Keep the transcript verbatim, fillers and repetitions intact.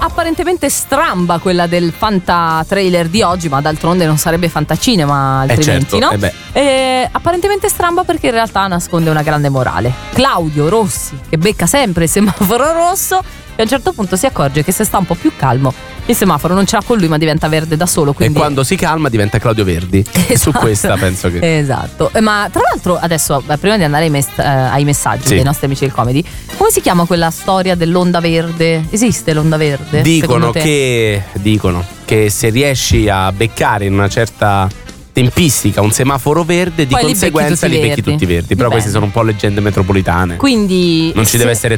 apparentemente stramba quella del Fanta trailer di oggi, ma d'altronde non sarebbe Fantacinema altrimenti, eh certo, no? Eh beh. Eh, apparentemente stramba perché in realtà nasconde una grande morale. Claudio Rossi, che becca sempre il semaforo rosso, e a un certo punto si accorge che se sta un po' più calmo il semaforo non ce l'ha con lui, ma diventa verde da solo, quindi... E quando si calma diventa Claudio Verdi. Esatto. E su questa penso che... Esatto. Eh, Ma tra l'altro adesso, beh, prima di andare ai, mes- eh, ai messaggi Sì. dei nostri amici del comedy, come si chiama quella storia dell'onda verde? Esiste l'onda verde? Dicono secondo te? che dicono che se riesci a beccare in una certa tempistica un semaforo verde, di Poi li becchi conseguenza tutti li becchi verdi. tutti verdi. Però Bene. queste sono un po' leggende metropolitane. Quindi Non ci se- deve essere